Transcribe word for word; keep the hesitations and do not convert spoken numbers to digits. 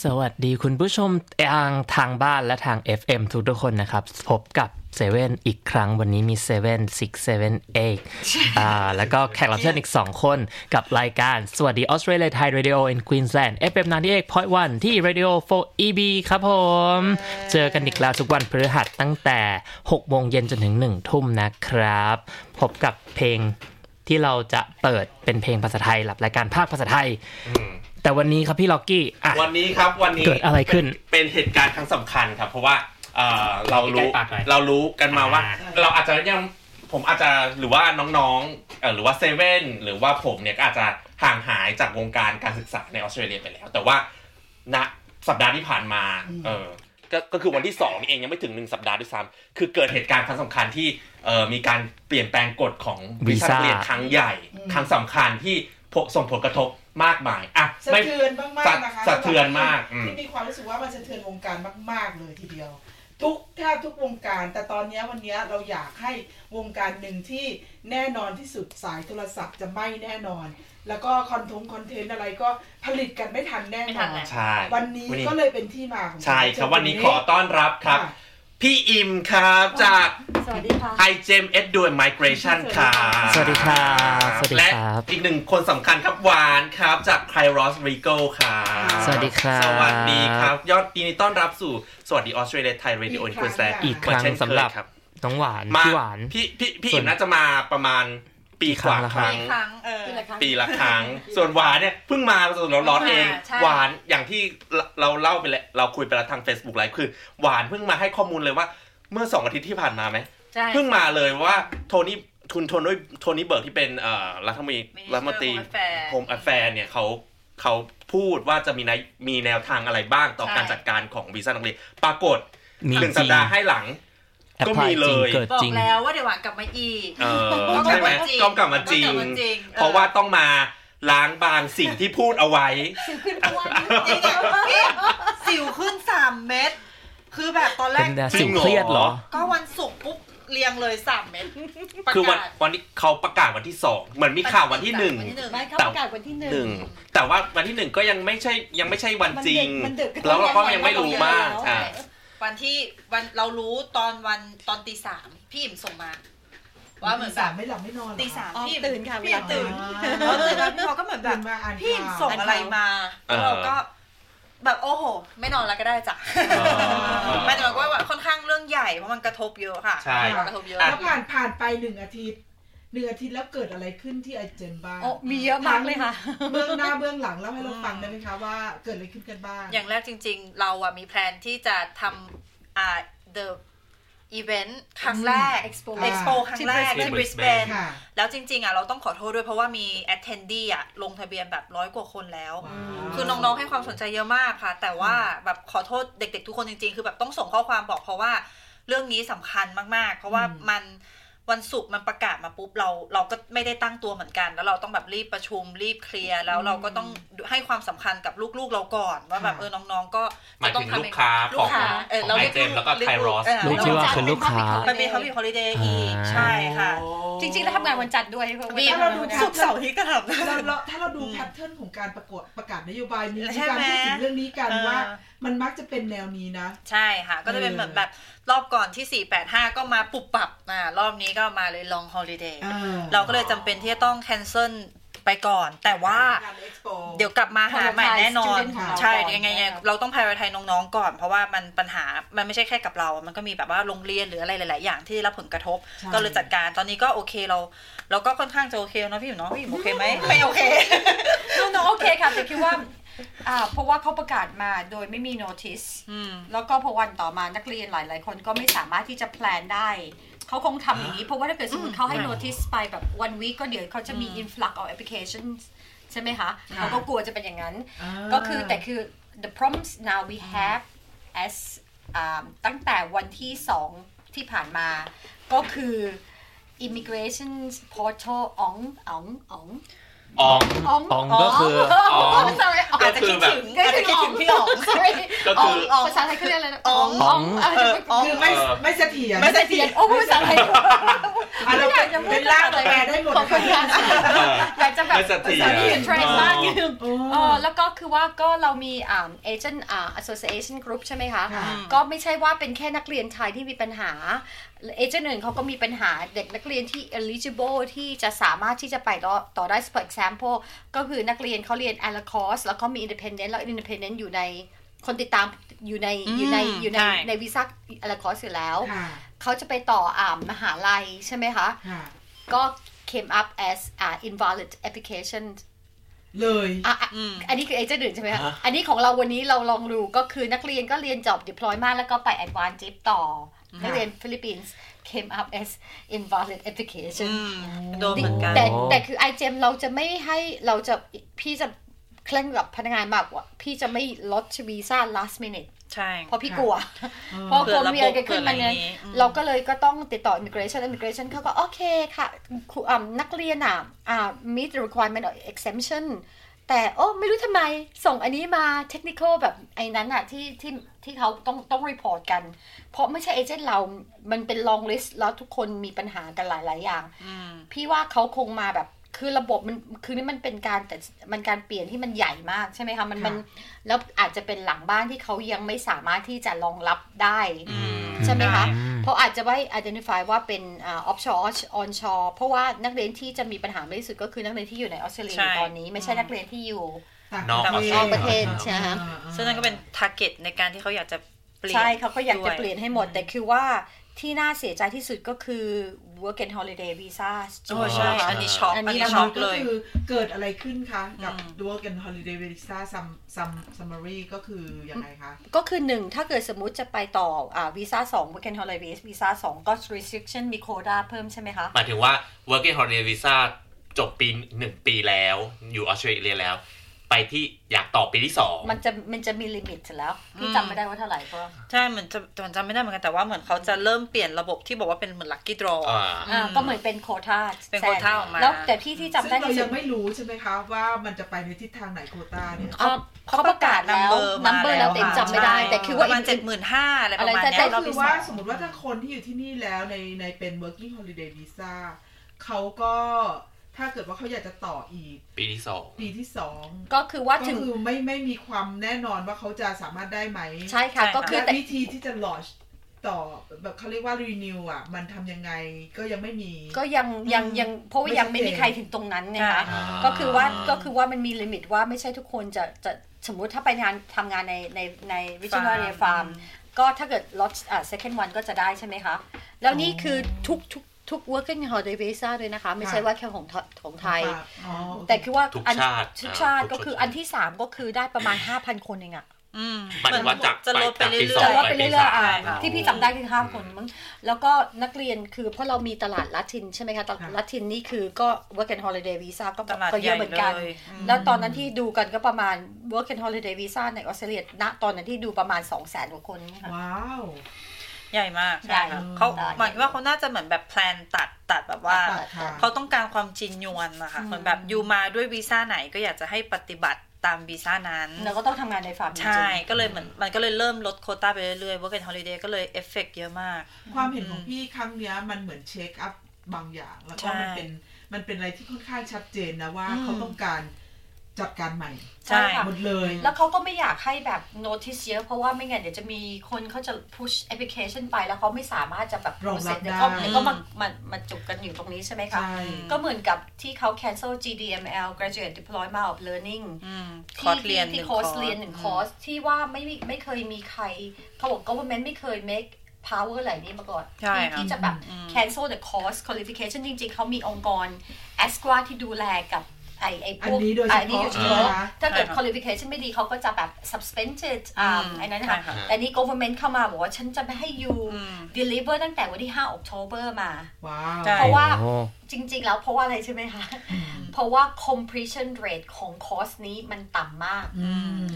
สวัสดีคุณผู้ชมทางทางบ้านและทาง เอฟ เอ็ม ทุกๆคนนะครับพบกับเซเว่นอีกครั้งวันนี้มีเซเว่น หก เจ็ด แปดอ่าแล้วก็แขกรับเชิญอีกสองคนกับรายการสวัสดีออสเตรเลียไทย Radio in Queensland เอฟ เอ็ม เก้าสิบเอ็ดจุดหนึ่ง ที่ Radio โฟร์ อี บี ครับผมเจอกันอีกแล้วทุกวันพฤหัสตั้งแต่หกโมงเย็นจนถึงหนึ่งทุ่มนะครับพบกับเพลงที่เราจะเปิดเป็นเพลงภาษาไทยหลับรายการภาคภาษาไทยแต่วันนี้ครับพี่ล็อกกี้วันนี้ครับวันนี้เกิดอะไรขึ้นเป็นเหตุการณ์ครั้งสำคัญครับเพราะว่าเอ่อเรารู้เรารู้กันมาว่าเราอาจจะยังผมอาจจะหรือว่าน้องๆเอ่อหรือว่าเซเว่นหรือว่าผมเนี่ยก็อาจจะห่างหายจากวงการการศึกษาในออสเตรเลียไปแล้วแต่ว่าณสัปดาห์ที่ผ่านมาเออก็ก็คือวันที่สองนี่เองยังไม่ถึงหนึ่งสัปดาห์ด้วยซ้ำคือเกิดเหตุการณ์ครั้งสำคัญที่เอ่อมีการเปลี่ยนแปลงกฎของวีซ่าเรียนครั้งใหญ่ครั้งสำคัญที่ส่งผลกระทบมากมายอ่ะสะเทือนมากๆนะคะสะเทือนมากที่มีความรู้สึกว่ามันสะเทือนวงการมากๆเลยทีเดียวทุกแทบทุกวงการแต่ตอนนี้วันนี้เราอยากให้วงการหนึ่งที่แน่นอนที่สุดสายโทรศัพท์จะไม่แน่นอนแล้วก็คอนทงคอนเทนต์อะไรก็ผลิตกันไม่ทันแน่นอนวันนี้ก็เลยเป็นที่มาของใช่ครับวันนี้ขอต้อนรับครับพี่อิมครับจากสวัสดีค่ะไอ เจ อี เอ็ม Edu and Migration ครับสวัสดีครับสวัสดีครับและอีกหนึ่งคนสำคัญครับหวานครับจาก Kairos Regal ครับสวัสดีครับสวัสดีครับยอดยินดีต้อนรับสู่สวัสดีออสเตรเลียไทย Radio in Queensland อีกครั้งสำหรับน้องหวานพี่หวานพี่พี่พี่อิมน่าจะมาประมาณปีกว่าครั้งปีละครั้งส่วนหวานเนี่ยเพิ่งมาสดๆร้อนๆเองหวานอย่างที่เราเล่าไปแล้วเราคุยไปแล้วทาง Facebook Live คือหวานเพิ่งมาให้ข้อมูลเลยว่าเมื่อสองอาทิตย์ที่ผ่านมาไหมเพิ่งมาเลยว่าโทนี่ทุนโทนี่โทนี่เบิร์กที่เป็นรัฐมนตรีรัฐมนตรีโฮมแอฟแฟร์เนี่ยเขาเขาพูดว่าจะมีมีแนวทางอะไรบ้างต่อการจัดการของวีซ่านักเรียนปรากฏหนึ่งสัปดาห์ให้หลังก็มีเลยบอกแล้วว่าเดี๋ยวหวานกลับมาอีกใช่ไหมก็กลับมาจริงเพราะว่าต้องมาล้างบางสิ่งที่พูดเอาไว้สิวขึ้นตัวสิวขึ้นสามเม็ดคือแบบตอนแรกสิวเครียดเหรอก็วันศุกร์ปุ๊บเรียงเลยสามเม็ดคือวันวันนี้เขาประกาศวันที่สองเหมือนมีข่าววันที่หนึ่งไม่เขาประกาศวันที่หนึ่งแต่ว่าวันที่หนึ่งก็ยังไม่ใช่ยังไม่ใช่วันจริงแล้วเราก็ยังไม่รู้มากอ่ะวันที่วันเรารู้ตอนวันตอนตีสามพี่อิ่มส่งมาว่าเหมือนแบบไม่หลับไม่นอนตีสามพี่ตื่นค่ะพี่ตื่นแล้วตื่นแล้วพี่เขาก็เหมือนแบบพี่อิ่มส่งอะไรมาเราก็แบบโอ้โหไม่นอนแล้วก็ได้จ้ะไม่แต่ว่าค่อนข้างเรื่องใหญ่เพราะมันกระทบเยอะค่ะใช่กระทบเยอะแล้วผ่านผ่านไปหนึ่งอาทิตย์หนึ่งอาทิตย์แล้วเกิดอะไรขึ้นที่ไอเจนบ้างโอ้มีเยอะมากเลยค่ะเบื้องหน้าเบื้องหลังเล่าให้เราฟังได้ไหมคะว่าเกิดอะไรขึ้นกันบ้างอย่างแรกจริงๆเราอะมีแพลนที่จะทำอ่า the event ครั้งแรก expo expo ครั้งแรกที่ Brisbane แล้วจริงๆอ่ะเราต้องขอโทษด้วยเพราะว่ามี attendee อ่ะลงทะเบียนแบบร้อยกว่าคนแล้วคือน้องๆให้ความสนใจเยอะมากค่ะแต่ว่าแบบขอโทษเด็กๆทุกคนจริงๆคือแบบต้องส่งข้อความบอกเพราะว่าเรื่องนี้สำคัญมากๆเพราะว่ามันวันศุกร์มันประกาศมาปุ๊บเราเราก็ไม่ได้ตั้งตัวเหมือนกันแล้วเราต้องแบบรีบประชุมรีบเคลียร์แล้วเราก็ต้องให้ความสำคัญกับลูกๆเราก่อนว่าแบบเออน้องๆก็จะต้องทำลูกค้าของของไอเจมแล้วก็ไทรอสลูกที่ว่าคือลูกค้ามันเป็น Public Holiday อีกใช่ค่ะจริงๆแล้วทำงานวันจันทร์ด้วยถ้าเราดูศุกร์เสาร์ที่ก็ทำเราถ้าเราดูแพทเทิร์นของการประกาศประกาศนโยบายมีการพูดถึงเรื่องนี้กันว่ามันมักจะเป็นแนวนี้นะใช่ค่ะก็จะเป็นเหมือนแบบรอบก่อนที่สี่ แปด ห้าก็มาปุบปับอ่ารอบนี้ก็มาเลย long holiday เราก็เลยจำเป็นที่จะต้อง cancel ไปก่อนแต่ว่าเดี๋ยวกลับมาหาใหม่แน่นอนใช่ยังไงเราต้อง prioritize น้องๆก่อนเพราะว่ามันปัญหามันไม่ใช่แค่กับเรามันก็มีแบบว่าโรงเรียนหรืออะไรหลายๆอย่างที่ได้รับผลกระทบก็เลยจัดการตอนนี้ก็โอเคเราเราก็ค่อนข้างจะโอเคเนาะพี่อยู่เนาะพี่อยู่โอเคไหมไม่โอเคน้องๆโอเคค่ะแต่คิดว่าอ่าเพราะว่าเขาประกาศมาโดยไม่มี notice แล้วก็พอวันต่อมานักเรียนหลายๆคนก็ไม่สามารถที่จะแพลนได้เขาคงทำอย่างนี้เพราะว่าถ้าเกิดสมมติเขาให้ notice ไปแบบ one week ก็เดี๋ยวเขาจะมี influx of applications ใช่ไหมคะเขาก็กลัวจะเป็นอย่างนั้นก็คือแต่คือ the prompts now we have as ตั้งแต่วันที่สองที่ผ่านมาก็คือ immigration portal อ๋องอ๋องอ๋องอ๋องอ๋องก็คืออ๋องอาจจะคิดถึงอาจจะคิดถึงพี่อ๋องก็คือภาษาไทยเขาเรียกอะไรนะอ๋องอ๋องคือไม่ไม่เสถียรไม่เสถียรโอ้ภาษาไทยเราเป็นล่างแปลได้หมดของคนงานอยากจะแบบภาษาที่เทรนมากนึงอ๋อแล้วก็คือว่าก็เรามีอ่า agent อ่า association group ใช่ไหมคะก็ไม่ใช่ว่าเป็นแค่นักเรียนไทยที่มีปัญหาเอเจนต์อื่นเขาก็มีปัญหาเด็กนักเรียนที่ eligible ที่จะสามารถที่จะไปต่อต่อได้ for example ก็คือนักเรียนเขาเรียน a la course แล้วก็มี independent แล้ว independent อยู่ในคนติดตามอยู่ในอยู่ในอยู่ในในวีซ่า a la course อยู่แล้วเขาจะไปต่ออ่ามหาลัยใช่ไหมคะก็ came up as uh, invalid application เลยอ่ะอันนี้คือเอเจนต์อื่นใช่ไหมคะอันนี้ของเราวันนี้เราลองดูก็คือนักเรียนก็เรียนจบ deploy มาแล้วก็ไป advanced trip ต่อนักเรียนฟิลิปปินส์ came up as invalid application โดนเหมือนกันแต่แต่คือ ไอ เจม เราจะไม่ให้เราจะพี่จะเคร่งกับพนักงานมากกว่าพี่จะไม่ลดวีซ่า last minute ใช่เพราะพี่กลัวเพราะกลัวมีอะไรเกิดขึ้นมาเนี่ยเราก็เลยก็ต้องติดต่อ immigration immigration เขาก็โอเคค่ะนักเรียนอ่ะ meet the requirement of exemption แต่โอ้ไม่รู้ทำไมส่งอันนี้มา technical แบบไอ้นั้นอะที่ที่ที่เขาต้องต้อง report กันเพราะไม่ใช่เอเจนต์เรามันเป็น long list แล้วทุกคนมีปัญหากันหลายๆอย่างพี่ว่าเขาคงมาแบบคือระบบมันคือนี่มันเป็นการแต่มันการเปลี่ยนที่มันใหญ่มากใช่ไหมคะมันมันแล้วอาจจะเป็นหลังบ้านที่เขายังไม่สามารถที่จะรองรับได้ใช่ไหมคะเพราะอาจจะไว้ identify ว่าเป็น offshore onshore เพราะว่านักเรียนที่จะมีปัญหามากที่สุดก็คือนักเรียนที่อยู่ในออสเตรเลียตอนนี้ไม่ใช่นักเรียนที่อยู่นอกประเทศใช่ไหมซึ่งนั่นก็เป็น target ในการที่เขาอยากจะเปลี่ยนใช่เขาก็อยากจะเปลี่ยนให้หมดแต่คือว่าที่น่าเสียใจที่สุดก็คือ work and holiday visa โอ้ใช่อันนี้ช็อกอันนี้ช็อกเลยคือเกิดอะไรขึ้นคะกับ work and holiday visa summary ก็คือยังไงคะก็คือหนึ่งถ้าเกิดสมมุติจะไปต่ออ่าวีซ่าสอง work and holiday visa สองก็ restriction มี quota เพิ่มใช่ไหมคะหมายถึงว่า work and holiday visa จบปีหนึ่งปีแล้วอยู่ออสเตรเลียแล้วไปที่อยากต่อปีที่สองมันจะมันจะมีลิมิตเสร็จแล้วพี่จำไม่ได้ว่าเท่าไหร่เพราะใช่เหมือนจะจำไม่ได้เหมือนกันแต่ว่าเหมือนเขาจะเริ่มเปลี่ยนระบบที่บอกว่าเป็นเหมือน lucky draw อ่าก็เหมือนเป็นโควต้าเป็นโควต้าออกมาแล้วแต่ที่ที่จำได้เรายังไม่รู้ใช่ไหมคะว่ามันจะไปในทิศทางไหนโควต้าเนี่ยเขาประกาศแล้วนัมเบอร์แล้วเต็มจำไม่ได้แต่คือว่าประมาณ เจ็ดหมื่นห้าพัน อะไรประมาณนี้ก็คือว่าสมมติว่าถ้าคนที่อยู่ที่นี่แล้วในในเป็น working holiday visa เขาก็ถ้าเกิดว่าเขาอยากจะต่ออีกปีที่สองปีที่สองก็คือว่าถึงก็คือไม่ไม่มีความแน่นอนว่าเขาจะสามารถได้ไหมใช่ค่ะก็คือวิธีที่จะ launch ต่อแบบเขาเรียกว่า renew อ่ะมันทำยังไงก็ยังไม่มีก็ยังยังยังเพราะว่ายังไม่มีใครถึงตรงนั้นนะคะก็คือว่าก็คือว่ามันมีลิมิตว่าไม่ใช่ทุกคนจะจะสมมุติถ้าไปงานทำงานในในใน regional area farm ก็ถ้าเกิด launch อ่า second one ก็จะได้ใช่ไหมคะแล้วนี่คือทุกทุกทุก working holiday visa ด้วยนะคะไม่ใช่ว่าแค่ของของไทยแต่คือว่าทุกชาติทุกชาติก็คืออันที่สามก็คือได้ประมาณ ห้าพัน คนเองอ่ะมันว่าจากจะลดไปเรื่อยๆจะลดไปเรื่อยๆที่พี่จำได้คือห้าคนมั้งแล้วก็นักเรียนคือเพราะเรามีตลาดลาตินใช่ไหมคะตลาดลาตินนี่คือก็ work and holiday visa ก็ก็เยอะเหมือนกันแล้วตอนนั้นที่ดูกันก็ประมาณ work and holiday visa ในออสเตรเลียณตอนนั้นที่ดูประมาณ สองแสน กว่าคนค่ะว้าวใหญ่มากใช่ค่ะเขาหมายว่าเขาน่าจะเหมือนแบบแพลนตัดตัดแบบว่าเขาต้องการความจริงยวนนะคะเหมือนแบบอยู่มาด้วยวีซ่าไหนก็อยากจะให้ปฏิบัติตามวีซ่านั้นแล้วก็ต้องทำงานในฟาร์มใช่ก็เลยเหมือนมันก็เลยเริ่มลดโควต้าไปเรื่อยๆ work and holiday ก็เลยเอฟเฟกต์เยอะมากความเห็นของพี่ครั้งนี้มันเหมือนเช็คอัพบางอย่างแล้วก็มันเป็นมันเป็นอะไรที่ค่อนข้างชัดเจนนะว่าเขาต้องการจัดการใหม่ใช่หมดเลยแล้วเขาก็ไม่อยากให้แบบ notice เยอะเพราะว่าไม่งั้นเดี๋ยวจะมีคนเขาจะ push application ไปแล้วเขาไม่สามารถจะแบบ process เดี๋ยวเขาก็มามามาจุกกันอยู่ตรงนี้ใช่ไหมคะก็เหมือนกับที่เขา cancel จี ดี เอ็ม แอล graduate diploma of learning คอร์สเรียนที่คอร์สเรียนหนึ่งคอร์สที่ว่าไม่ไม่เคยมีใครเขาบอก government ไม่เคย make power อะไรนี้มาก่อนที่จะแบบ cancel the course qualification จริงๆเขามีองค์กร เอส ควา ที่ดูแลกับไอไอพวกอันนี้โดยเฉพาะถ้าเกิด qualification ไม่ดีเขาก็จะแบบ suspended อ่าไอ้นั้นนะคะแต่นี่ government เข้ามาบอกว่าฉันจะไม่ให้ you deliver ตั้งแต่วันที่ห้า October มาเพราะว่าจริงๆแล้วเพราะว่าอะไรใช่ไหมคะเพราะว่า completion rate ของคอร์สนี้มันต่ำมาก